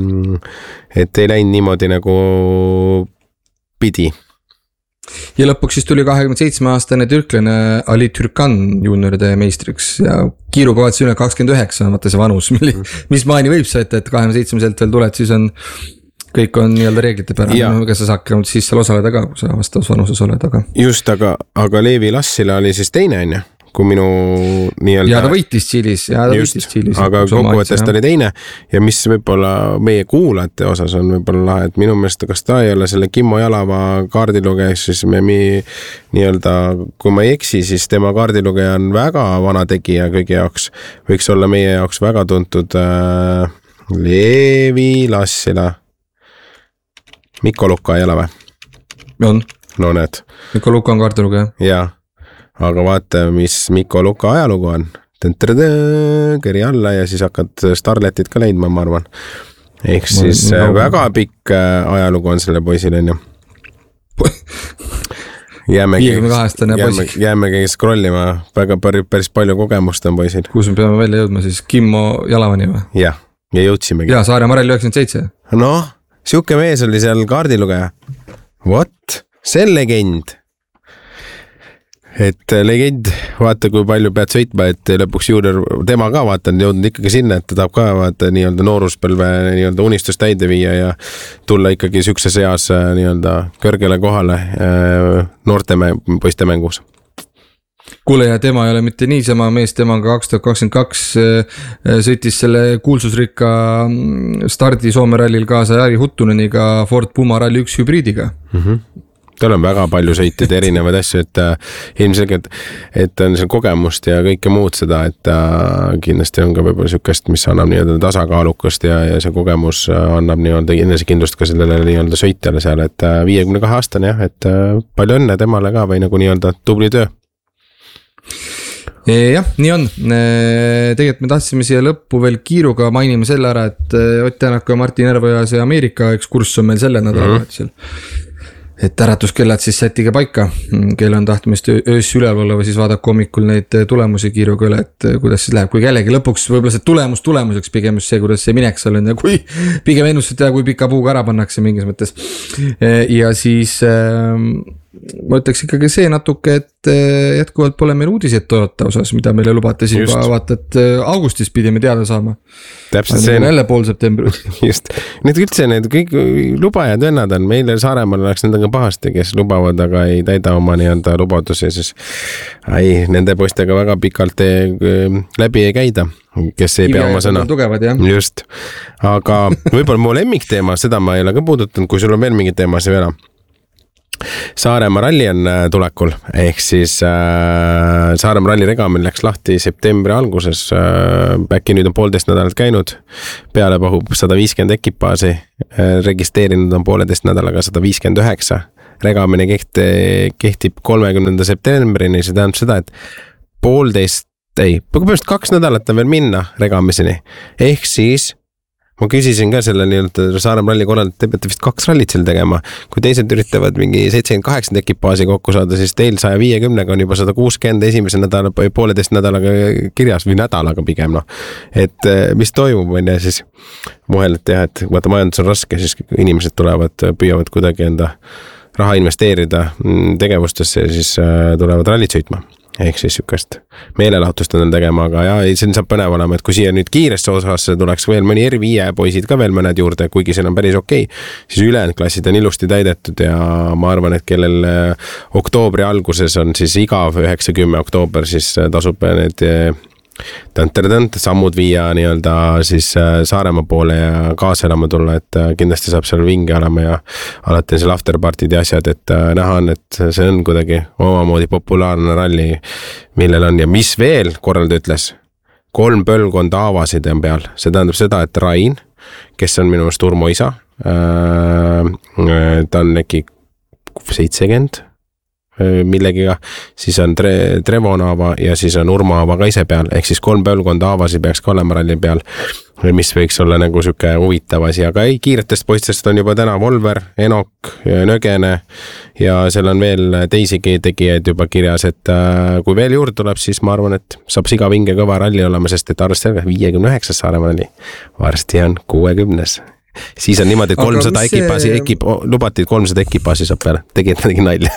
et ei läinud niimoodi nagu pidi. Ja lõpuks siis tuli 27-aastane türklane Ali Türkan junioride meistriks ja kiiruga vaatsi üle 29, vaata see vanus, mis maani võib sõita, et 27-selt veel tuled, siis on kõik on nii-öelda reeglite pärane, ega sa saad siis seal osaleda ka, kui sa vastavas vanuses oled, aga just, aga Leevi Lassila oli siis teine, on ju? Kui minu nii-öelda ja ta võitis Tšiilis aga kokkuvõttes ta oli teine ja mis võib-olla meie kuulajate osas on võib-olla lahe, et minu meelest kas ta ei ole selle Kimmo Jalava kaardilugejas, siis me nii-öelda, kui ma ei eksi, siis tema kaardilugeja on väga vana tegija kõigi jaoks, võiks olla meie jaoks väga tuntud Leevi Lassila Mikko Luka ei ole või? On. No näed. Mikko Luka on kaardilugeja. Jaa. Aga vaata, mis Mikko Luka ajalugu on. Keri alla ja siis hakkad starletid ka leidma, ma arvan. Ehk siis väga pikk ajalugu on selle poisil, on ju. Jäämegi scrollima, väga päris palju kogemust on poisil. Kus me peame välja jõudma siis? Kimmo Jalavani või? Jah, ja jõudsimegi. Ja Saare Marel 97. Noh, siuke mees oli seal kaardilugeja. What? See legend. Et legend, vaata kui palju pead sõitma, et lõpuks juunior, tema ka vaata on jõudnud ikkagi sinna, et ta tahab ka vaata nii-öelda nooruspõlve nii-öelda unistust täide viia ja tulla ikkagi sükse seas nii-öelda kõrgele kohale noorte poiste mängus. Kuule ja tema ei ole mitte niisama mees, tema on ka 2022 sõitis selle kuulsusrikka stardi Soome rallil kaasa Jari Huttuneniga Ford Puma Rally 1 hübriidiga. Tal on väga palju sõitjaid erinevaid asju, et ilmselgelt, et on seal kogemust ja kõike muud seda, et kindlasti on ka võib-olla sükest, mis annab nii-öelda tasakaalukast ja see kogemus annab nii-öelda enesekindlust ka sellele nii-öelda sõitjale seal, et 52 aastane jah, et palju õnne temale ka või nagu nii-öelda tubli töö. Jah, nii on. Tegelikult me tahtsime siia lõppu veel kiiruga mainime selle ära, et Ott Tänak ja Martin Järveoja see Ameerika ekskurss on meil selle nädalavahetusel. Et äratuskellad siis sätige paika, kelle on tahtmist öös üleval olla või siis vaadake hommikul neid tulemusi kiiruga üle, et kuidas siis läheb, kui jällegi lõpuks võib-olla see tulemuseks pigem just see, kuidas see minek seal on ja kui pigem ennustada, kui pika puuga ära pannakse mingis mõttes. Ja siis ma ütleks ikkagi see natuke, et jätkuvalt pole meil uudiseid Toyota osas, mida meile lubati siin juba vaata, et augustis pidime teada saama. Täpselt see. Jälle pool septembri. Just. Need üldse need kõik lubajad vennad on, meile Saaremaal oleks nendega pahasti, kes lubavad, aga ei täida oma nii-anda lubadusi, siis nende poistega väga pikalt läbi ei käida, kes ei pea oma sõna. Tugevad, jah. Just. Aga võib-olla mu lemmikteema, seda ma ei ole ka puudutanud, kui sul on veel mingid teemasid veel. Saaremaa ralli on tulekul, ehk siis Saaremaa ralli regamine läks lahti septembri alguses, äkki nüüd on 1,5 nädalat käinud, peale pahub 150 ekipaasi, registreerinud on 1,5 nädalaga 159, regamine kehtib 30. septembrini, see tähendab seda, et 2 nädalat on veel minna regamiseni, ehk siis ma küsisin ka selle nii-öelda Saaremaa ralli korral, et te peate vist 2 rallit seal tegema. Kui teised üritavad mingi 78 ekipaasi kokku saada, siis teil 150 on juba 160 esimese nädala, 1,5 nädalaga kirjas või nädalaga pigem. No. Et mis toimub, on ja siis muhel, et jah, et vaata majandus on raske, siis inimesed tulevad, püüavad kuidagi enda raha investeerida tegevustesse ja siis tulevad rallit sõitma. Ehk siis sükast meelelahutust on tegema, aga jah, see saab põnev olema, et kui siia nüüd kiiresse osasse tuleks veel mõni R5 poisid ka veel mõned juurde, kuigi seal on päris okei, siis ülejäänud klassid on ilusti täidetud ja ma arvan, et kellel oktoobri alguses on siis igav 9-10 oktoober, siis tasub need sammud viia nii-öelda siis Saaremaa poole ja kaasa elama tulla, et kindlasti saab seal vinge olema ja alati on seal afterpartid ja asjad, et näha on, et see on kuidagi omamoodi populaarne ralli, millel on ja mis veel korralda ütles, 3 põlvkonda aavasid on peal, see tähendab seda, et Rain, kes on minu meelest Urmo isa, ta on äkki 70 millegiga, siis on Trevo Naava ja siis on Urmo Aava ka ise peal, ehk siis 3 põlvkonda aavasi peaks ka olema ralli peal, mis võiks olla nagu süke huvitav asi, aga ei, kiiretest poistest on juba täna Volver, Enok, Nögene ja seal on veel teisigi tegijaid juba kirjas, et kui veel juurde tuleb, siis ma arvan, et saab siga vinge kõva ralli olema, sest et arvestada 59 Saaremaa ralli, varsti on 60. Siis on niimoodi, et 300 ekipaasi, lubati 300 ekipaasi saab peale, tegin nalja.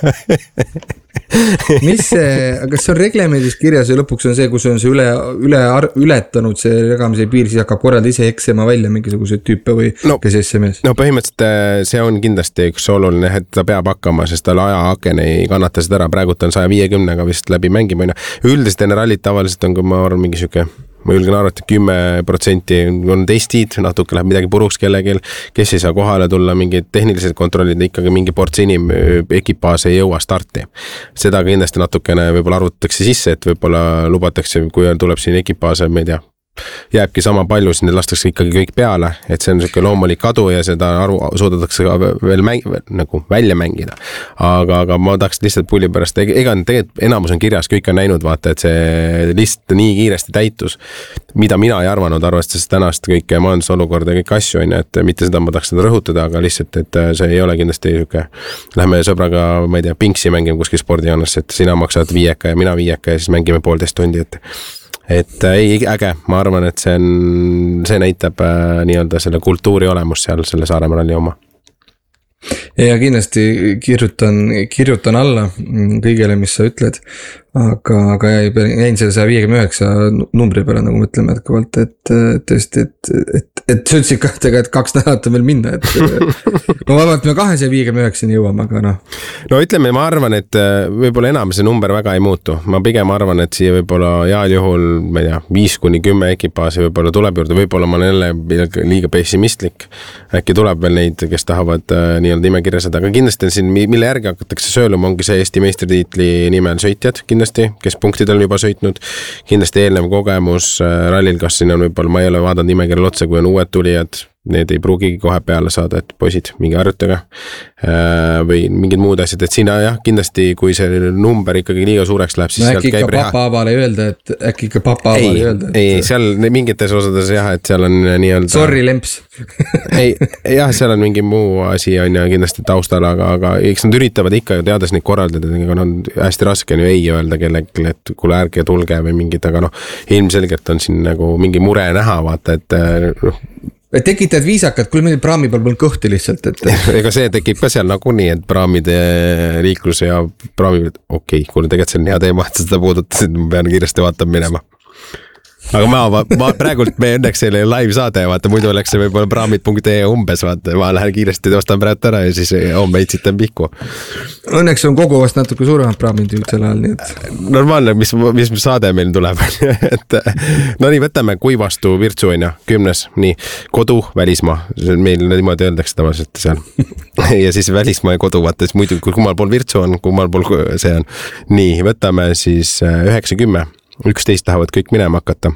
Mis see, kas see on reglemendis kirjas ja lõpuks on see, kus on see ületanud see regamise piir, siis hakkab korralda ise eksema välja mingisuguseid tüüpe või kes SMS? No põhimõtteliselt see on kindlasti üks oluline, et ta peab hakkama, sest tal ajaaken ei kannata seda ära, praegult on 150-ga vist läbi mängima. Üldiselt enne rallit tavaliselt on, kui ma arvan mingi süke, ma julgen arvata, 10% on testid, natuke läheb midagi puruks kellegil, kes ei saa kohale tulla, mingid tehnilised kontrollid, ikkagi mingi ports ekipaas ei jõua starti. Seda kindlasti natukene võib-olla arvutatakse sisse, et võib-olla lubatakse, kui tuleb siin ekipaase, ma ei tea, jääbki sama palju, siis need lastakse ikkagi kõik peale, et see on selline loomulik kadu ja seda suudetakse ka veel nagu välja mängida. Aga ma tahaks lihtsalt pulli pärast, ega tegelikult enamus on kirjas, kõik on näinud, vaata, et see lihtsalt nii kiiresti täitus, mida mina ei arvanud, arvestades tänast kõike majandusolukorda ja kõik asju, et mitte seda ma tahaks seda rõhutada, aga lihtsalt, et see ei ole kindlasti selline, lähme sõbraga, ma ei tea, pingsi mängime kuskil spordijoonnes, et sina maksad 5 ja mina 5 ja siis mängime 1,5 tundi, et ei, äge, ma arvan, et see näitab nii-öelda selle kultuuri olemus seal, selle Saaremaa ralli oma. Ja kindlasti kirjutan alla kõigele, mis sa ütled, aga jäin selle 159 numbri peale, nagu mõtleme jätkuvalt, et tõesti, et sa ütlesid ka, et 2 nädalat on veel minna, et ma arvan, et me 259-ni jõuame, aga noh. No ütleme, ma arvan, et võib-olla enam see number väga ei muutu, ma pigem arvan, et siia võib-olla heal juhul, ma ei tea, 5-10 ekipaasi võib-olla tuleb juurde, võib-olla ma olen jälle liiga pessimistlik, äkki tuleb veel neid, kes tahavad nii-öelda imekirja seda, aga kindlasti on siin, mille järgi hakatakse sööluma, ongi see Eesti meistritiitli nimel sõitjad kindlasti, kes punktid on juba sõitnud, kindlasti eelnev kogemus rallil, kas siin on võib-olla, ma ei ole vaadanud nimekirjal otsa, kui on uued tulijad, need ei pruugigi kohe peale saada, et poisid, mingi harjutage või mingid muud asjad, et siin jah, kindlasti kui see number ikkagi liiga suureks läheb, siis sealt käib reha. Äkki ikka papa avale ei öelda. Ei, seal mingites osades jah, et seal on nii-öelda... Sorry, lemps. Ei, jah, seal on mingi muu asi on ja kindlasti taustal, aga eks nad üritavad ikka ju teades neid korraldada, aga on hästi raske on ju ei öelda kellelegi, et kuule ärge tulge või mingid, aga ilmselgelt on siin nagu mingi mure näha, vaata, et tekitad viisakad, kui meil praami peal polnud kõhti lihtsalt, et. Ega see tekib ka seal nagunii, et praamide liiklus ja praami, okei, kuule tegelikult see on hea teema, et seda puudutasid, ma pean kiiresti vaatama minema. Aga ma praegult me õnneks selle live saade, vaata muidu oleks see võib-olla praamid.ee umbes, vaata, ma lähen kiiresti ostan praegu ära ja siis homme etsitan pihku. Õnneks on kogu vast natuke suuremad praamid nüüd sel ajal, nii et. Normaalne, mis saade meil tuleb, et no nii, võtame kui vastu Virtsu on ja 10, nii, kodu, välismaa, meil niimoodi öeldakse tavaliselt seal. Ja siis välismaa ja kodu, vaata, siis muidu kummal pool Virtsu on, kummal pool see on. Nii, võtame siis 9-10. 11 tahavad kõik minema hakata.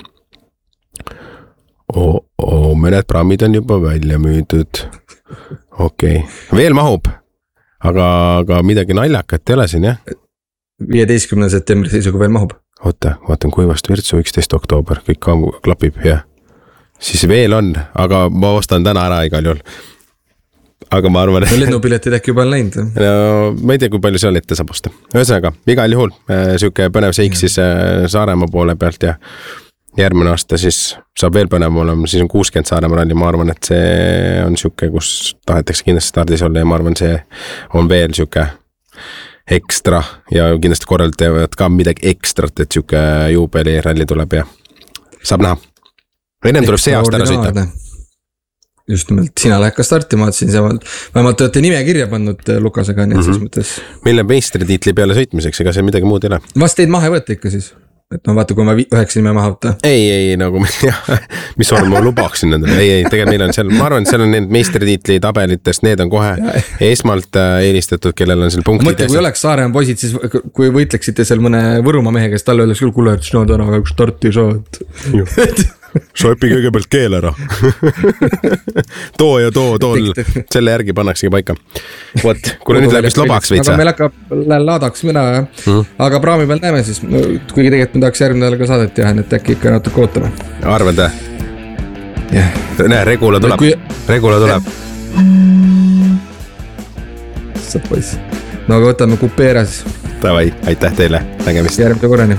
Mõned praamid on juba välja müüdud. Okei. Veel mahub, aga midagi naljakat ei ole siin, jah? 15. septembri seisuga veel mahub. Oota, vaatan kui vastu Virtsu 11. oktoober, kõik klapib, jah. Siis veel on, aga ma ostan täna ära igal juhul. Aga ma arvan, lennupiletid äkki juba on läinud. No, ma ei tea, kui palju seal ette saab osta. Ühesõnaga, igal juhul siuke põnev seik siis Saaremaa poole pealt ja järgmine aasta siis saab veel põnev olema, siis on 60 Saaremaa ralli, ma arvan, et see on siuke, kus tahetakse kindlasti stardis olla ja ma arvan, see on veel siuke ekstra ja kindlasti korralt teevad ka midagi ekstrat, et siuke juubeli ralli tuleb ja saab näha. Ennem tuleb see aasta ära sõita. Just nimelt, sina lähed ka startima, et siin vähemalt olete nime kirja pannud Lukasega, nii et siis mõttes. Mille meistritiitli peale sõitmiseks, ega see midagi muud ei ole. Vast teid maha ei võtta ikka siis? Et no vaata, kui ma 9 nime maha võtta. Ei, nagu mis on, ma lubaksin nendele. Ei, tegelikult meil on seal, ma arvan, et seal on need meistritiitli tabelitest, need on kohe esmalt eelistatud, kellel on seal punktid. Mõtle, kui oleks Saaremaa poisid, siis kui võitleksite seal mõne Võrumaa mehe, kes talle öeldaks küll, kuule, et sina täna üks starti ei saa. Sa õpi kõigepealt keel ära. too toll. Selle järgi pannaksegi paika. Vot, kui nüüd läheb vist lobaks veitsa. Aga meil hakkab laadaks mina, aga praami peal näeme siis, kuigi tegelikult me tahaks järgmine ka saadet teha, et äkki ikka natuke ootame. Arvad, Näe, Regula tuleb. Saab poiss. No aga võtame kupeera siis. Tavai, aitäh teile, nägemist. Järgmine korrani.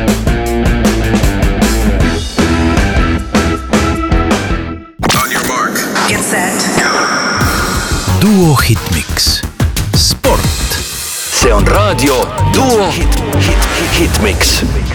Duo Hitmix. Sport. See on raadio Duo Hitmix.